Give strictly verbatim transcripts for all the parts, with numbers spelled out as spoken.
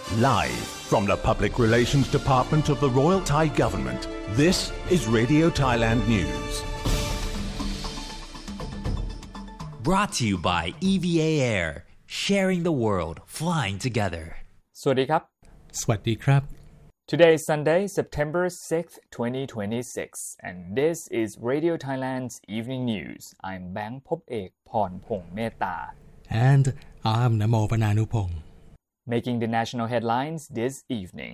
Live from the Public Relations Department of the Royal Thai Government, this is Radio Thailand News. Brought to you by อี วี เอ Air, sharing the world, flying together. สวัสดีครับสวัสดีครับ Today is Sunday, September sixth, twenty twenty-six, and this is Radio Thailand's Evening News. I'm Bang Pop Ek Pornpong Mehta. And I'm Namo Vananupong. Making the national headlines this evening.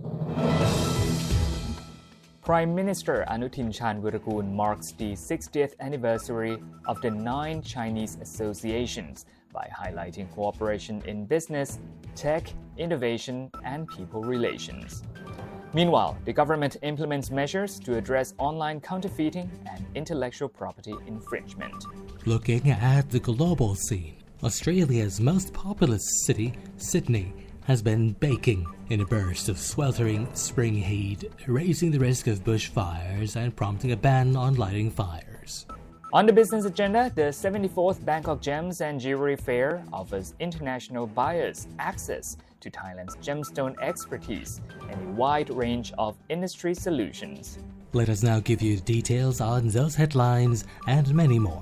Prime Minister Anutin Charnvirakul marks the sixtieth anniversary of the nine Chinese associations by highlighting cooperation in business, tech, innovation, and people relations. Meanwhile, the government implements measures to address online counterfeiting and intellectual property infringement. Looking at the global scene, Australia's most populous city, Sydney, has been baking in a burst of sweltering spring heat, raising the risk of bushfires and prompting a ban on lighting fires. On the business agenda, the seventy-fourth Bangkok Gems and Jewelry Fair offers international buyers access to Thailand's gemstone expertise and a wide range of industry solutions. Let us now give you details on those headlines and many more.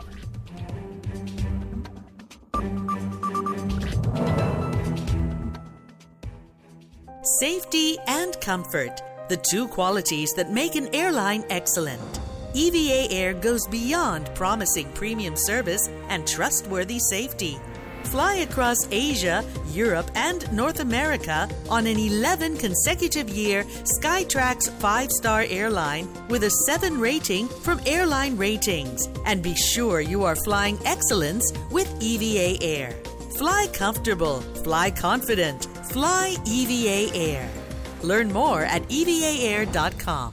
Safety and comfort, the two qualities that make an airline excellent. E V A Air goes beyond promising premium service and trustworthy safety. Fly across Asia, Europe, and North America on an eleven consecutive year Skytrax five-star airline with a seven rating from Airline Ratings. And be sure you are flying excellence with E V A Air. Fly comfortable, fly confident, fly E V A Air. Learn more at e v a air dot com.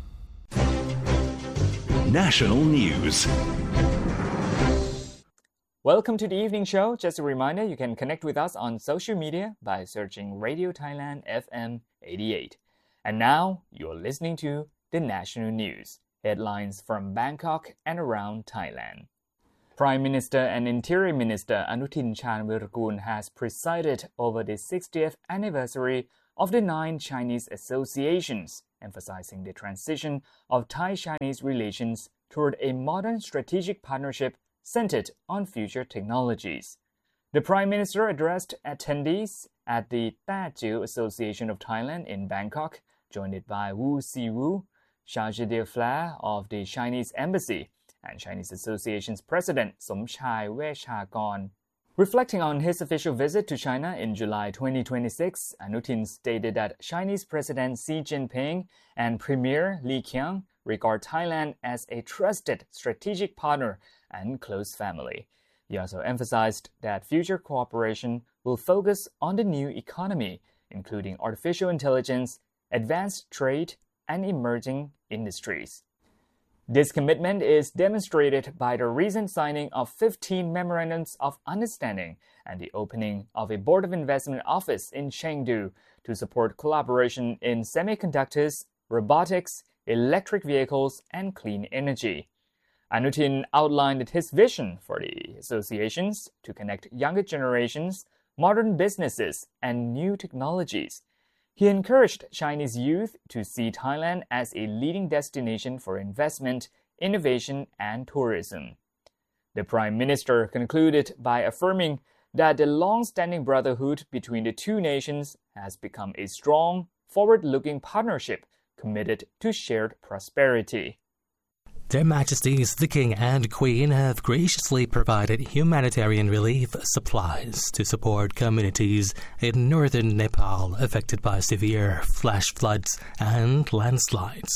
National News. Welcome to the evening show. Just a reminder, you can connect with us on social media by searching Radio Thailand F M eighty-eight. And now, you're listening to the National News, headlines from Bangkok and around Thailand. Prime Minister and Interior Minister Anutin Charnvirakul has presided over the sixtieth anniversary of the nine Chinese associations, emphasizing the transition of Thai-Chinese relations toward a modern strategic partnership centered on future technologies. The Prime Minister addressed attendees at the Tajiu Association of Thailand in Bangkok, joined by Wu Siwu, Charge d'Affaires of the Chinese Embassy, and Chinese Association's President Somchai Wechakon. Reflecting on his official visit to China in July twenty twenty-six, Anutin stated that Chinese President Xi Jinping and Premier Li Qiang regard Thailand as a trusted strategic partner and close family. He also emphasized that future cooperation will focus on the new economy, including artificial intelligence, advanced trade, and emerging industries. This commitment is demonstrated by the recent signing of fifteen memorandums of understanding and the opening of a Board of Investment office in Chengdu to support collaboration in semiconductors, robotics, electric vehicles, and clean energy. Anutin outlined his vision for the associations to connect younger generations, modern businesses, and new technologies. He encouraged Chinese youth to see Thailand as a leading destination for investment, innovation, and tourism. The Prime Minister concluded by affirming that the long-standing brotherhood between the two nations has become a strong, forward-looking partnership committed to shared prosperity. Their Majesties the King and Queen have graciously provided humanitarian relief supplies to support communities in northern Nepal affected by severe flash floods and landslides.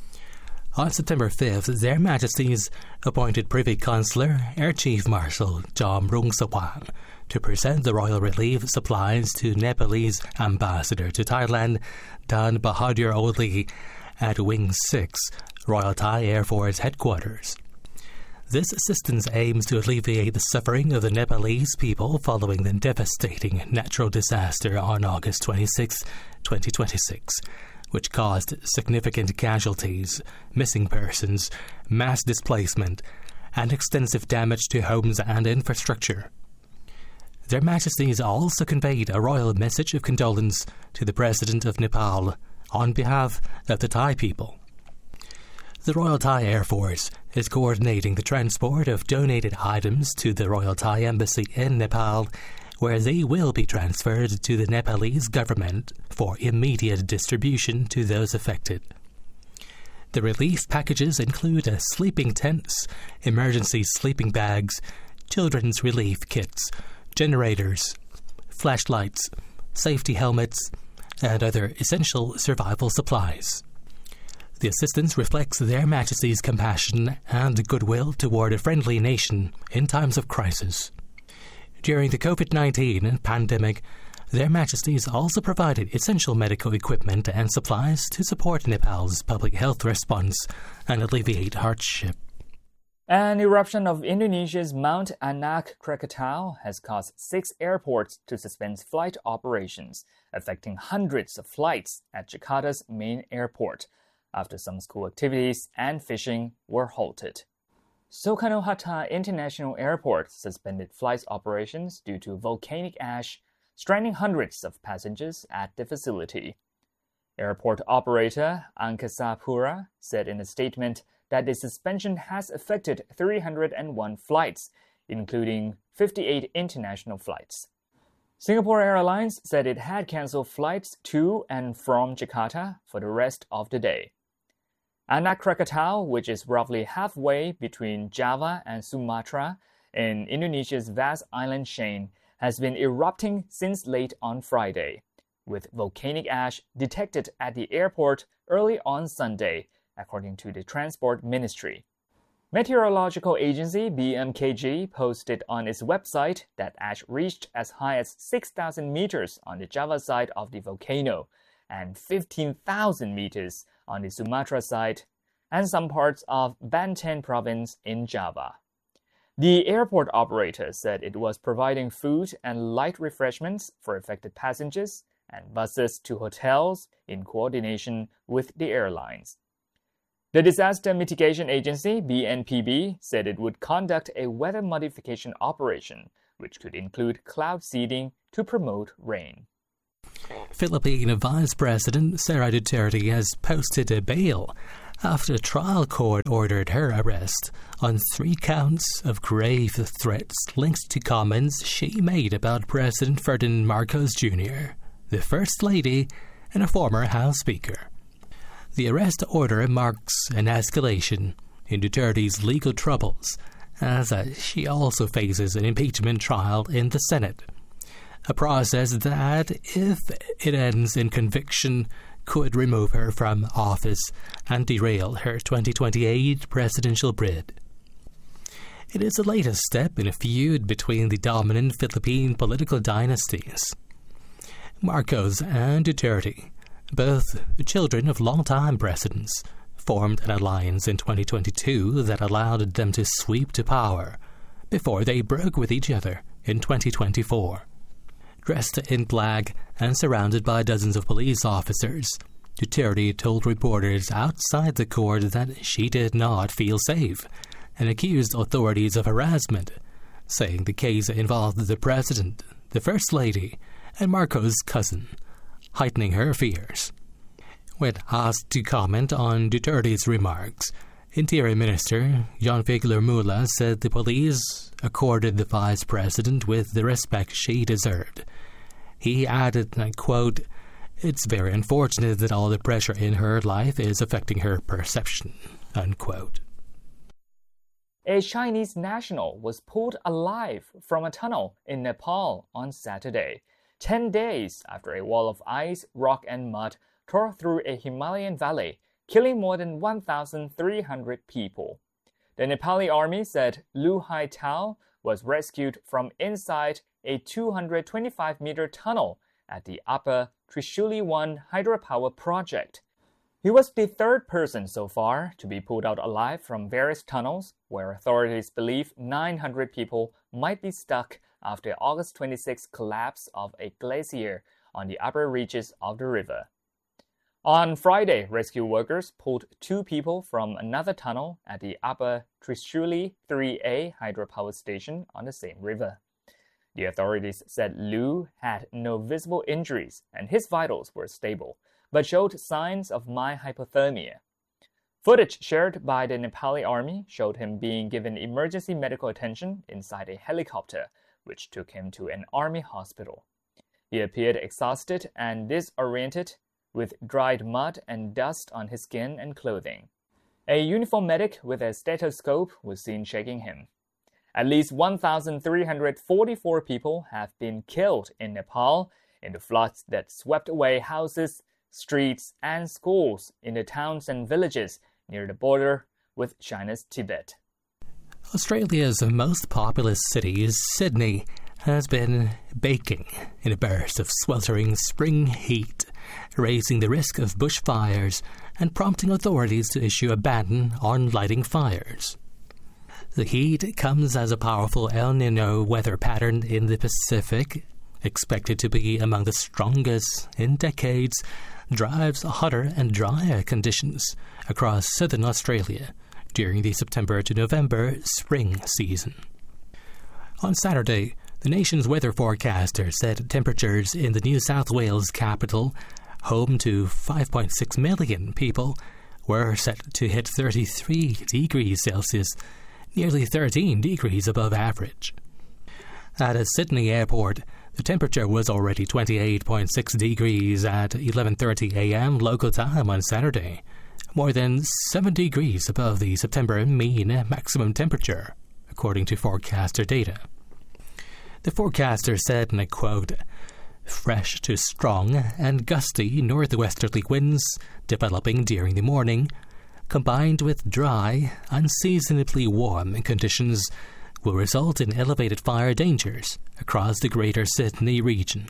On September fifth, Their Majesties appointed Privy Councillor Air Chief Marshal Jom Rung Sawang to present the royal relief supplies to Nepalese Ambassador to Thailand Dan Bahadur Oli at Wing six, Royal Thai Air Force Headquarters. This assistance aims to alleviate the suffering of the Nepalese people following the devastating natural disaster on August twenty-sixth, twenty twenty-six, which caused significant casualties, missing persons, mass displacement, and extensive damage to homes and infrastructure. Their Majesties also conveyed a royal message of condolence to the President of Nepal on behalf of the Thai people. The Royal Thai Air Force is coordinating the transport of donated items to the Royal Thai Embassy in Nepal, where they will be transferred to the Nepalese government for immediate distribution to those affected. The relief packages include a sleeping tents, emergency sleeping bags, children's relief kits, generators, flashlights, safety helmets, and other essential survival supplies. The assistance reflects Their Majesty's compassion and goodwill toward a friendly nation in times of crisis. During the COVID nineteen pandemic, Their Majesties also provided essential medical equipment and supplies to support Nepal's public health response and alleviate hardship. An eruption of Indonesia's Mount Anak Krakatau has caused six airports to suspend flight operations, affecting hundreds of flights at Jakarta's main airport, after some school activities and fishing were halted. Soekarno-Hatta International Airport suspended flight operations due to volcanic ash, stranding hundreds of passengers at the facility. Airport operator Angkasa Pura said in a statement that the suspension has affected three hundred one flights, including fifty-eight international flights. Singapore Airlines said it had cancelled flights to and from Jakarta for the rest of the day. Anak Krakatau, which is roughly halfway between Java and Sumatra in Indonesia's vast island chain, has been erupting since late on Friday, with volcanic ash detected at the airport early on Sunday, according to the Transport Ministry. Meteorological agency B M K G posted on its website that ash reached as high as six thousand meters on the Java side of the volcano and fifteen thousand meters on the Sumatra side and some parts of Banten province in Java. The airport operator said it was providing food and light refreshments for affected passengers and buses to hotels in coordination with the airlines. The Disaster Mitigation Agency, B N P B, said it would conduct a weather modification operation, which could include cloud seeding to promote rain. Philippine Vice President Sara Duterte has posted a bail after a trial court ordered her arrest on three counts of grave threats linked to comments she made about President Ferdinand Marcos Junior, the First Lady, and a former House Speaker. The arrest order marks an escalation in Duterte's legal troubles, as she also faces an impeachment trial in the Senate, a process that, if it ends in conviction, could remove her from office and derail her twenty twenty-eight presidential bid. It is the latest step in a feud between the dominant Philippine political dynasties. Marcos and Duterte, both children of longtime presidents, formed an alliance in twenty twenty-two that allowed them to sweep to power before they broke with each other in twenty twenty-four. Dressed in black and surrounded by dozens of police officers, Duterte told reporters outside the court that she did not feel safe and accused authorities of harassment, saying the case involved the president, the First Lady, and Marcos' cousin, heightening her fears. When asked to comment on Duterte's remarks, Interior Minister Johnvik Lermula said the police accorded the vice president with the respect she deserved. He added, and I quote, "It's very unfortunate that all the pressure in her life is affecting her perception," unquote. A Chinese national was pulled alive from a tunnel in Nepal on Saturday, ten days after a wall of ice, rock, and mud tore through a Himalayan valley, killing more than one thousand three hundred people. The Nepali army said Lu Haitao was rescued from inside a two hundred twenty-five meter tunnel at the Upper Trishuli one hydropower project. He was the third person so far to be pulled out alive from various tunnels, where authorities believe nine hundred people might be stuck after the August twenty-sixth collapse of a glacier on the upper reaches of the river. On Friday, rescue workers pulled two people from another tunnel at the Upper Trishuli three A hydropower station on the same river. The authorities said Liu had no visible injuries and his vitals were stable, but showed signs of mild hypothermia. Footage shared by the Nepali army showed him being given emergency medical attention inside a helicopter, which took him to an army hospital. He appeared exhausted and disoriented, with dried mud and dust on his skin and clothing. A uniformed medic with a stethoscope was seen shaking him. At least one thousand three hundred forty-four people have been killed in Nepal in the floods that swept away houses, streets, and schools in the towns and villages near the border with China's Tibet. Australia's most populous city, Sydney, has been baking in a burst of sweltering spring heat, raising the risk of bushfires and prompting authorities to issue a ban on lighting fires. The heat comes as a powerful El Niño weather pattern in the Pacific, expected to be among the strongest in decades, drives hotter and drier conditions across southern Australia during the September to November spring season. On Saturday, the nation's weather forecaster said temperatures in the New South Wales capital, home to five point six million people, were set to hit thirty-three degrees Celsius, nearly thirteen degrees above average. At a Sydney airport, the temperature was already twenty-eight point six degrees at eleven thirty a.m. local time on Saturday, more than seven degrees above the September mean maximum temperature, according to forecaster data. The forecaster said, and I quote, "Fresh to strong and gusty northwesterly winds developing during the morning, combined with dry, unseasonably warm conditions, will result in elevated fire dangers across the Greater Sydney region."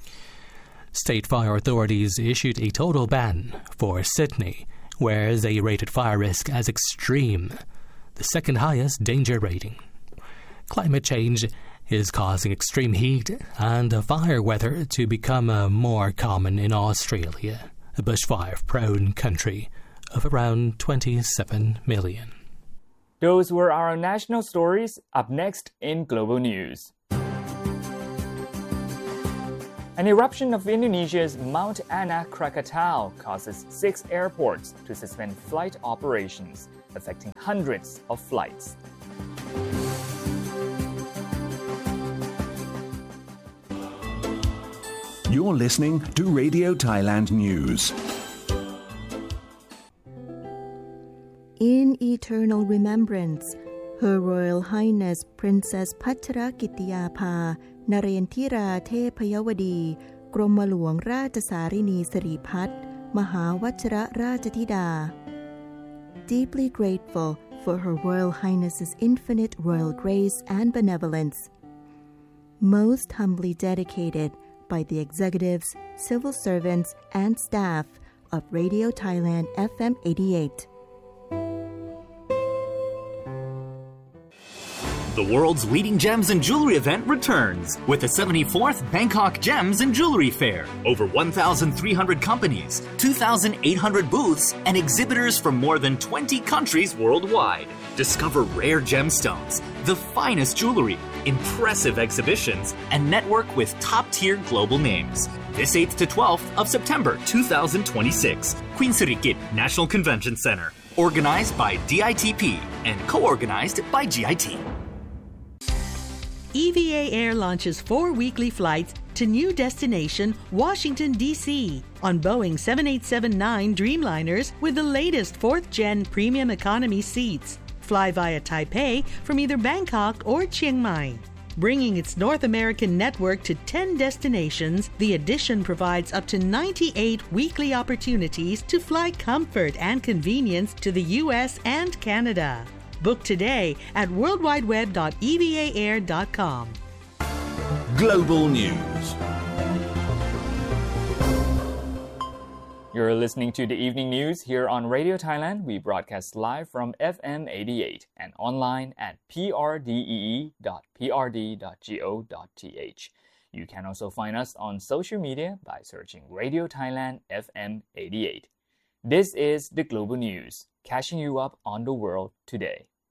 State fire authorities issued a total ban for Sydney, where they rated fire risk as extreme, the second highest danger rating. Climate change is causing extreme heat and fire weather to become uh, more common in Australia, a bushfire-prone country of around twenty-seven million. Those were our national stories. Up next in Global News. An eruption of Indonesia's Mount Anak Krakatau causes six airports to suspend flight operations, affecting hundreds of flights. You're listening to Radio Thailand News. In eternal remembrance, Her Royal Highness Princess Pacharakitiyapha Narendra Thepayawadi กรมหลวงราชสารินีสิริพัฒน์มหาวชิรราชธิดา Deeply grateful for Her Royal Highness's infinite royal grace and benevolence. Most humbly dedicated by the executives, civil servants, and staff of Radio Thailand F M eighty-eight. The world's leading gems and jewelry event returns with the seventy-fourth Bangkok Gems and Jewelry Fair. Over one thousand three hundred companies, two thousand eight hundred booths, and exhibitors from more than twenty countries worldwide. Discover rare gemstones, the finest jewelry, impressive exhibitions, and network with top-tier global names. This eighth to twelfth of September two thousand twenty-six, Queen Sirikit National Convention Center. Organized by D I T P and co-organized by G I T. E V A Air launches four weekly flights to new destination Washington, D C on Boeing seven eighty-seven nine Dreamliners with the latest fourth-gen premium economy seats. Fly via Taipei from either Bangkok or Chiang Mai. Bringing its North American network to ten destinations, the addition provides up to ninety-eight weekly opportunities to fly comfort and convenience to the U S and Canada. Book today at world wide web dot e v a air dot com. Global News. You're listening to the Evening News here on Radio Thailand. We broadcast live from F M eighty-eight and online at p r d e e dot p r d dot go dot t h. You can also find us on social media by searching Radio Thailand F M eighty-eight. This is the Global News, catching you up on the world today.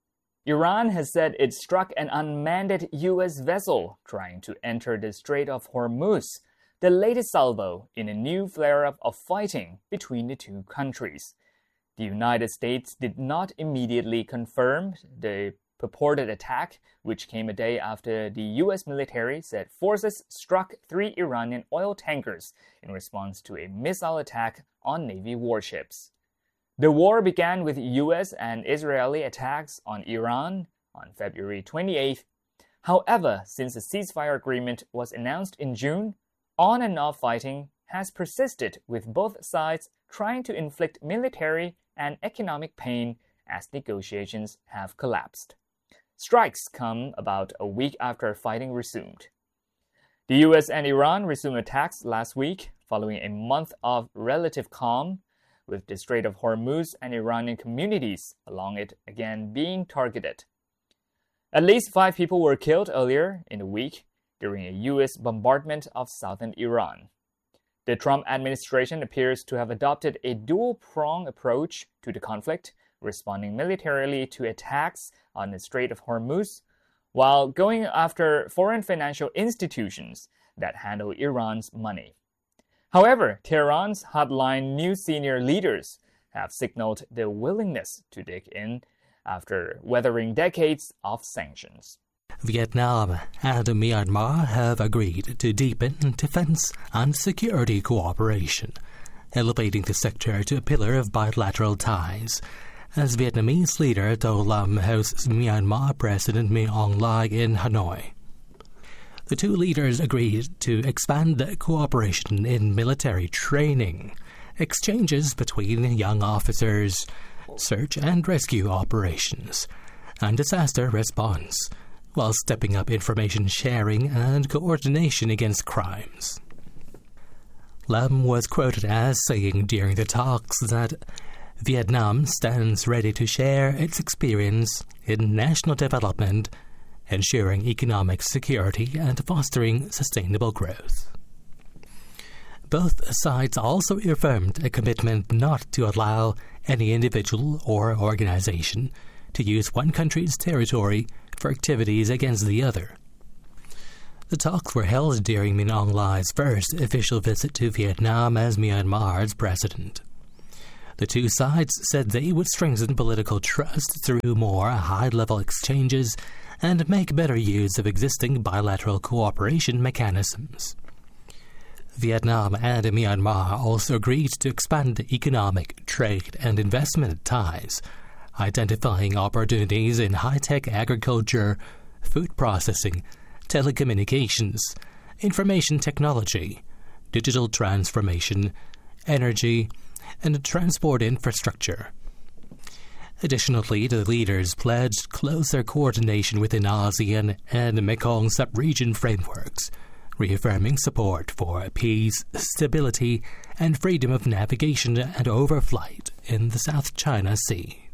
Iran has said it struck an unmanned U S vessel trying to enter the Strait of Hormuz, the latest salvo in a new flare-up of fighting between the two countries. The United States did not immediately confirm the purported attack, which came a day after the U S military said forces struck three Iranian oil tankers in response to a missile attack on Navy warships. The war began with U S and Israeli attacks on Iran on February twenty-eighth. However, since the ceasefire agreement was announced in June, on and off fighting has persisted, with both sides trying to inflict military and economic pain as negotiations have collapsed. Strikes come about a week after fighting resumed. The U S and Iran resumed attacks last week following a month of relative calm, with the Strait of Hormuz and Iranian communities along it again being targeted. At least five people were killed earlier in the week during a U S bombardment of southern Iran. The Trump administration appears to have adopted a dual-pronged approach to the conflict, responding militarily to attacks on the Strait of Hormuz, while going after foreign financial institutions that handle Iran's money. However, Tehran's hardline new senior leaders have signaled their willingness to dig in after weathering decades of sanctions. Vietnam and Myanmar have agreed to deepen defense and security cooperation, elevating the sector to a pillar of bilateral ties, as Vietnamese leader Do Lam hosts Myanmar President Min Aung Hlaing in Hanoi. The two leaders agreed to expand cooperation in military training, exchanges between young officers, search and rescue operations, and disaster response, while stepping up information sharing and coordination against crimes. Lam was quoted as saying during the talks that Vietnam stands ready to share its experience in national development, ensuring economic security and fostering sustainable growth. Both sides also affirmed a commitment not to allow any individual or organization to use one country's territory for activities against the other. The talks were held during Min Aung Hlaing's first official visit to Vietnam as Myanmar's president. The two sides said they would strengthen political trust through more high-level exchanges and make better use of existing bilateral cooperation mechanisms. Vietnam and Myanmar also agreed to expand economic, trade, and investment ties, identifying opportunities in high-tech agriculture, food processing, telecommunications, information technology, digital transformation, energy, and transport infrastructure. Additionally, the leaders pledged closer coordination within ASEAN and Mekong sub-region frameworks, reaffirming support for peace, stability, and freedom of navigation and overflight in the South China Sea.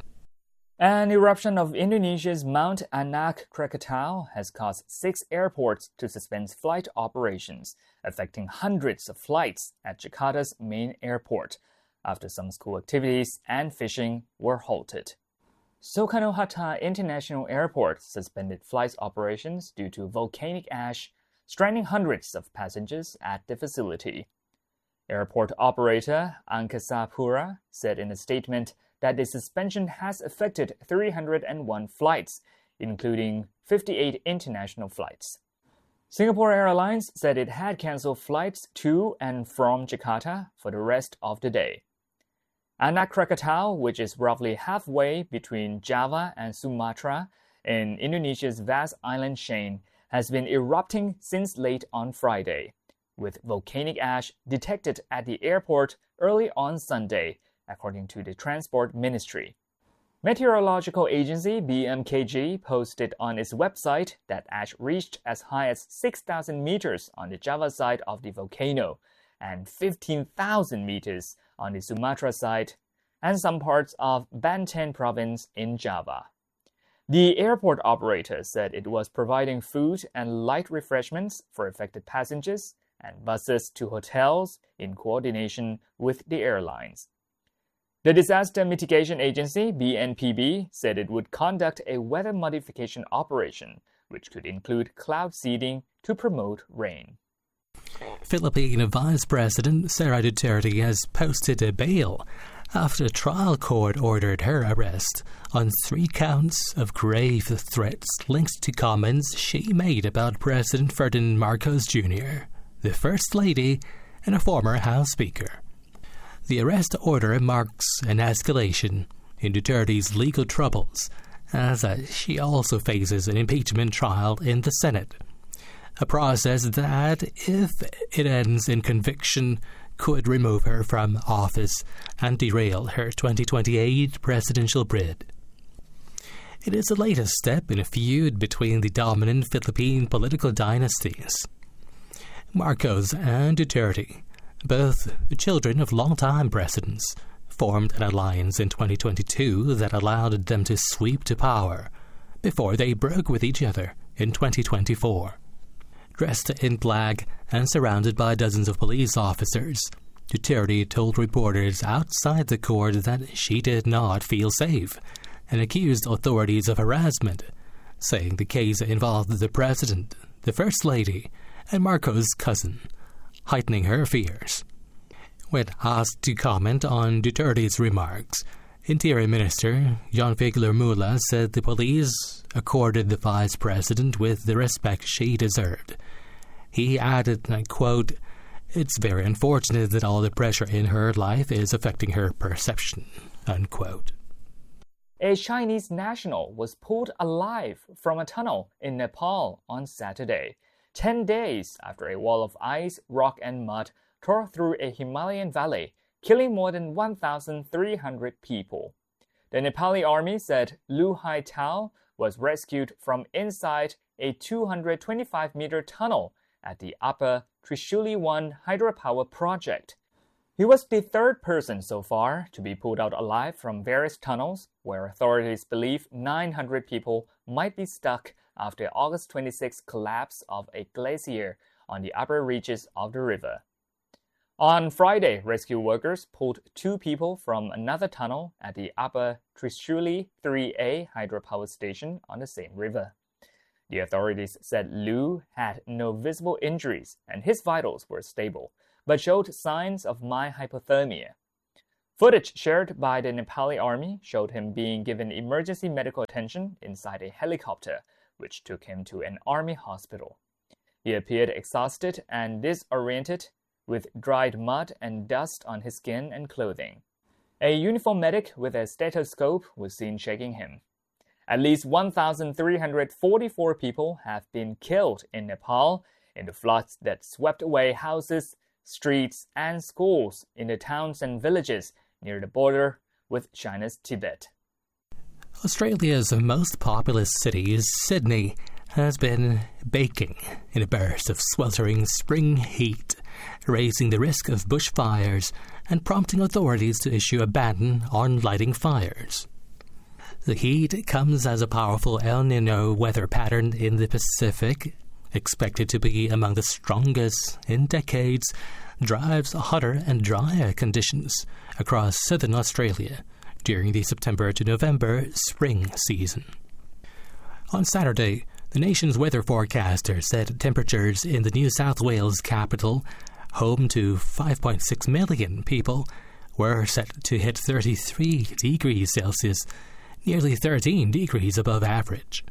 An eruption of Indonesia's Mount Anak Krakatau has caused six airports to suspend flight operations, affecting hundreds of flights at Jakarta's main airport, after some school activities and fishing were halted. Soekarno-Hatta International Airport suspended flight operations due to volcanic ash, stranding hundreds of passengers at the facility. Airport operator Angkasa Pura said in a statement that the suspension has affected three hundred one flights, including fifty-eight international flights. Singapore Airlines said it had cancelled flights to and from Jakarta for the rest of the day. Anak Krakatau, which is roughly halfway between Java and Sumatra in Indonesia's vast island chain, has been erupting since late on Friday, with volcanic ash detected at the airport early on Sunday, according to the Transport Ministry. Meteorological agency B M K G posted on its website that ash reached as high as six thousand meters on the Java side of the volcano and fifteen thousand meters on the Sumatra side and some parts of Banten province in Java. The airport operator said it was providing food and light refreshments for affected passengers and buses to hotels in coordination with the airlines. The Disaster Mitigation Agency, B N P B, said it would conduct a weather modification operation, which could include cloud seeding to promote rain. Philippine Vice President Sara Duterte has posted a bail after a trial court ordered her arrest on three counts of grave threats linked to comments she made about President Ferdinand Marcos Junior, the First Lady, and a former House Speaker. The arrest order marks an escalation in Duterte's legal troubles, as uh, she also faces an impeachment trial in the Senate, a process that, if it ends in conviction, could remove her from office and derail her twenty twenty-eight presidential bid. It is the latest step in a feud between the dominant Philippine political dynasties. Marcos and Duterte, both children of longtime presidents, formed an alliance in twenty twenty-two that allowed them to sweep to power before they broke with each other in twenty twenty-four. Dressed in black and surrounded by dozens of police officers, Duterte told reporters outside the court that she did not feel safe and accused authorities of harassment, saying the case involved the president, the First Lady, and Marcos' cousin, heightening her fears. When asked to comment on Duterte's remarks, Interior Minister John Figler Mula said the police accorded the vice president with the respect she deserved. He added, and I quote, "It's very unfortunate that all the pressure in her life is affecting her perception," unquote. A Chinese national was pulled alive from a tunnel in Nepal on Saturday, ten days after a wall of ice, rock and mud tore through a Himalayan valley, killing more than one thousand three hundred people. The Nepali army said Lu Haitao was rescued from inside a two hundred twenty-five meter tunnel at the Upper Trishuli one hydropower project. He was the third person so far to be pulled out alive from various tunnels, where authorities believe nine hundred people might be stuck after August twenty-sixth collapse of a glacier on the upper reaches of the river. On Friday, rescue workers pulled two people from another tunnel at the Upper Trishuli three A hydropower station on the same river. The authorities said Lu had no visible injuries and his vitals were stable, but showed signs of mild hypothermia. Footage shared by the Nepali army showed him being given emergency medical attention inside a helicopter, which took him to an army hospital. He appeared exhausted and disoriented, with dried mud and dust on his skin and clothing. A uniformed medic with a stethoscope was seen shaking him. At least one thousand three hundred forty-four people have been killed in Nepal in the floods that swept away houses, streets, and schools in the towns and villages near the border with China's Tibet. Australia's most populous city, Sydney, has been baking in a burst of sweltering spring heat, raising the risk of bushfires and prompting authorities to issue a ban on lighting fires. The heat comes as a powerful El Niño weather pattern in the Pacific, expected to be among the strongest in decades, drives hotter and drier conditions across southern Australia during the September to November spring season. On Saturday, the nation's weather forecaster said temperatures in the New South Wales capital, home to five point six million people, were set to hit thirty-three degrees Celsius, nearly thirteen degrees above average.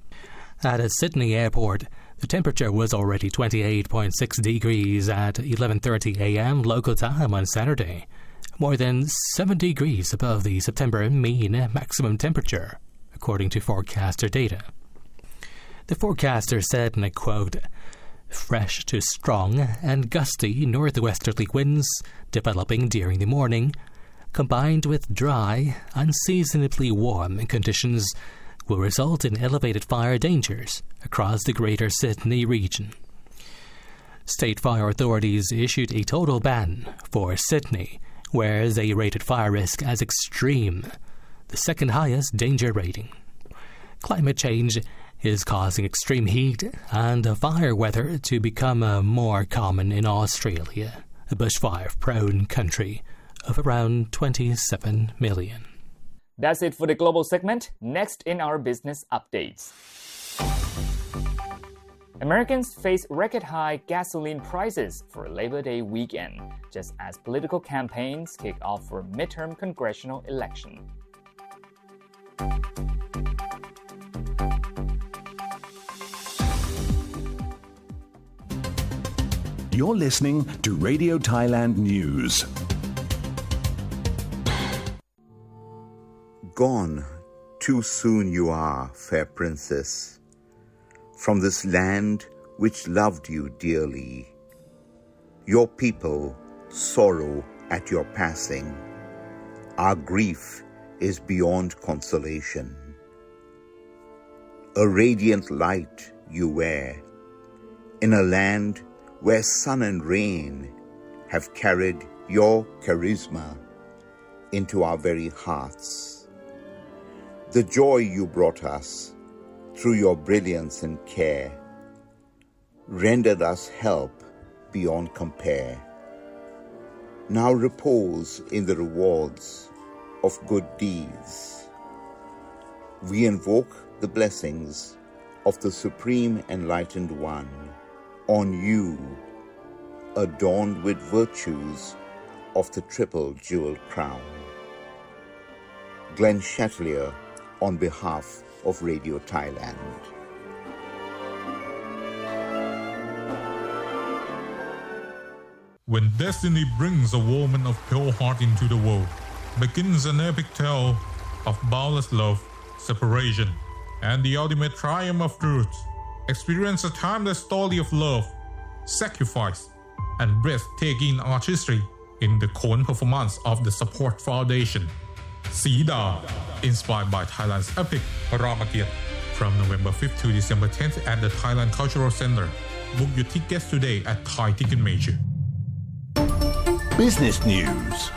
At a Sydney airport, the temperature was already twenty-eight point six degrees at eleven thirty a.m. local time on Saturday, more than seven degrees above the September mean maximum temperature, according to forecaster data. The forecaster said, and I quote, "Fresh to strong and gusty northwesterly winds developing during the morning, combined with dry, unseasonably warm conditions, will result in elevated fire dangers across the Greater Sydney region." State fire authorities issued a total ban for Sydney, where they rated fire risk as extreme, the second highest danger rating. Climate change is causing extreme heat and fire weather to become uh, more common in Australia, a bushfire-prone country of around twenty-seven million. That's it for the global segment. Next in our business updates. Americans face record-high gasoline prices for Labor Day weekend, just as political campaigns kick off for midterm congressional election. You're listening to Radio Thailand News. Gone, too soon you are, fair princess, from this land which loved you dearly. Your people sorrow at your passing. Our grief is beyond consolation. A radiant light you wear, in a land where sun and rain have carried your charisma into our very hearts. The joy you brought us through your brilliance and care rendered us help beyond compare. Now repose in the rewards of good deeds. We invoke the blessings of the Supreme Enlightened One on you, adorned with virtues of the triple jeweled crown. Glenn Chatelier on behalf of Radio Thailand. When destiny brings a woman of pure heart into the world, begins an epic tale of boundless love, separation, and the ultimate triumph of truth. Experience a timeless story of love, sacrifice, and breathtaking artistry in the Khon performance of the Support Foundation. Sida, inspired by Thailand's epic Ramakiat, from November fifth to December tenth at the Thailand Cultural Center. Book your tickets today at Thai Ticketmaster. Business News.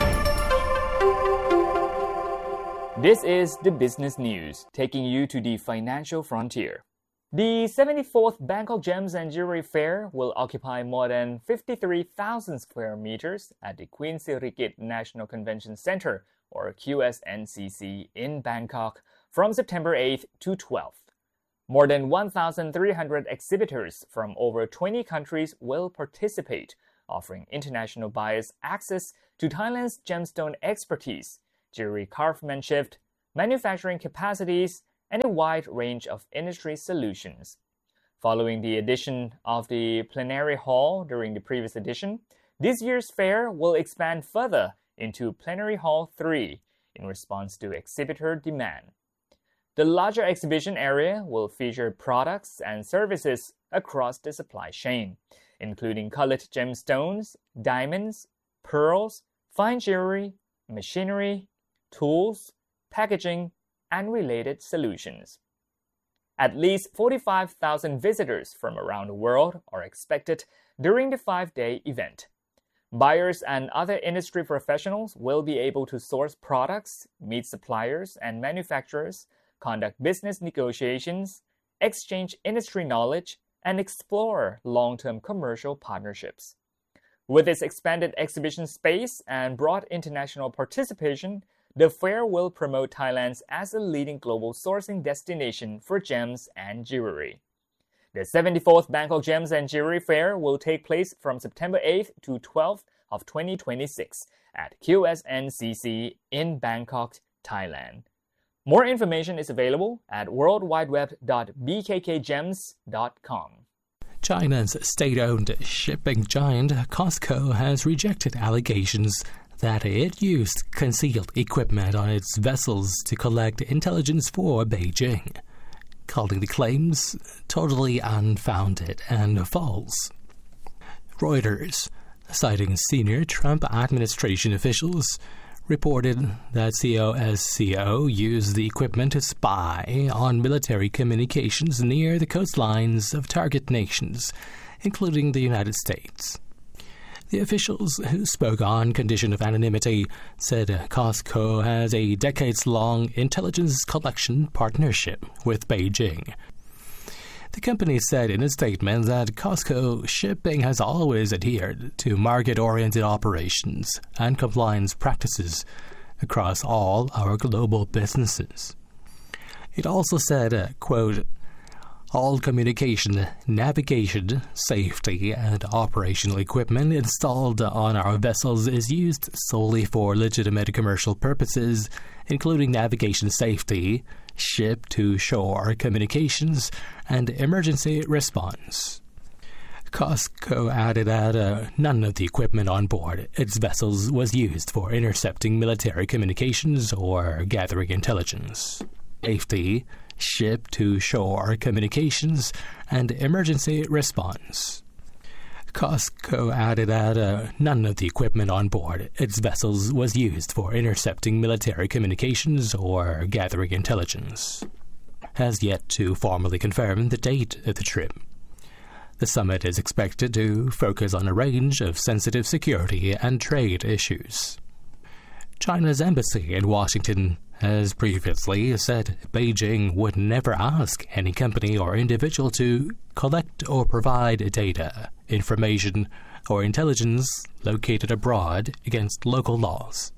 This is the Business News, taking you to the financial frontier. The seventy-fourth Bangkok Gems and Jewelry Fair will occupy more than fifty-three thousand square meters at the Queen Sirikit National Convention Center, or Q S N C C, in Bangkok from September eighth to twelfth. More than one thousand three hundred exhibitors from over twenty countries will participate, offering international buyers access to Thailand's gemstone expertise, jewelry craftsmanship, manufacturing capacities, and a wide range of industry solutions. Following the addition of the plenary hall during the previous edition, this year's fair will expand further into Plenary Hall three in response to exhibitor demand. The larger exhibition area will feature products and services across the supply chain, including colored gemstones, diamonds, pearls, fine jewelry, machinery, tools, packaging, and related solutions. At least forty-five thousand visitors from around the world are expected during the five-day event. Buyers and other industry professionals will be able to source products, meet suppliers and manufacturers, conduct business negotiations, exchange industry knowledge, and explore long-term commercial partnerships. With its expanded exhibition space and broad international participation, the fair will promote Thailand as a leading global sourcing destination for gems and jewelry. The seventy-fourth Bangkok Gems and Jewelry Fair will take place from September eighth to twelfth of twenty twenty-six at Q S N C C in Bangkok, Thailand. More information is available at world wide web dot b k k gems dot com. China's state-owned shipping giant COSCO has rejected allegations that it used concealed equipment on its vessels to collect intelligence for Beijing, calling the claims totally unfounded and false. Reuters, citing senior Trump administration officials, reported that COSCO used the equipment to spy on military communications near the coastlines of target nations, including the United States. The officials, who spoke on condition of anonymity, said COSCO has a decades-long intelligence collection partnership with Beijing. The The company said in a statement that COSCO Shipping has always adhered to market-oriented operations and compliance practices across all our global businesses. It also said, uh, quote, all communication, navigation, safety, and operational equipment installed on our vessels is used solely for legitimate commercial purposes, including navigation safety, ship-to-shore communications, and emergency response. COSCO added that uh, none of the equipment on board its vessels was used for intercepting military communications or gathering intelligence. Safety, ship-to-shore communications, and emergency response. COSCO added that uh, none of the equipment on board its vessels was used for intercepting military communications or gathering intelligence. Has yet to formally confirm the date of the trip. The summit is expected to focus on a range of sensitive security and trade issues. China's embassy in Washington has previously said Beijing would never ask any company or individual to collect or provide data, information, or intelligence located abroad against local laws.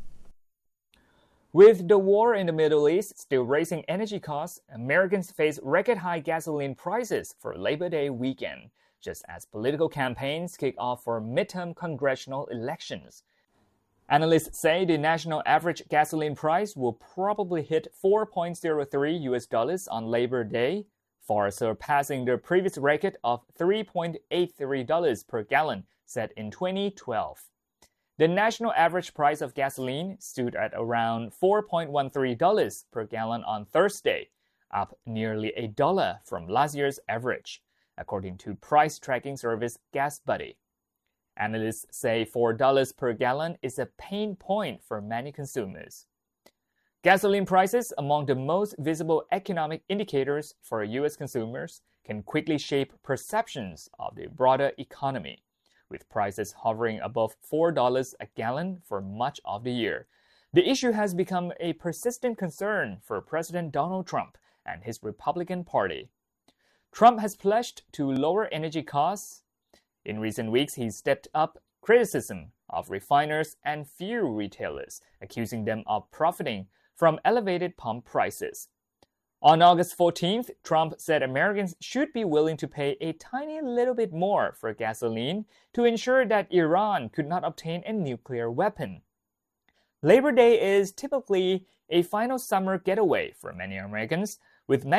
With the war in the Middle East still raising energy costs, Americans face record-high gasoline prices for Labor Day weekend, just as political campaigns kick off for midterm congressional elections. Analysts say the national average gasoline price will probably hit four point zero three U S dollars on Labor Day, far surpassing the previous record of three point eight three dollars per gallon set in twenty twelve. The national average price of gasoline stood at around four point one three dollars per gallon on Thursday, up nearly a dollar from last year's average, according to price tracking service GasBuddy. Analysts say four dollars per gallon is a pain point for many consumers. Gasoline prices, among the most visible economic indicators for U S consumers, can quickly shape perceptions of the broader economy, with prices hovering above four dollars a gallon for much of the year. The issue has become a persistent concern for President Donald Trump and his Republican Party. Trump has pledged to lower energy costs. In recent weeks, he stepped up criticism of refiners and fuel retailers, accusing them of profiting from elevated pump prices. On August fourteenth, Trump said Americans should be willing to pay a tiny little bit more for gasoline to ensure that Iran could not obtain a nuclear weapon. Labor Day is typically a final summer getaway for many Americans, with many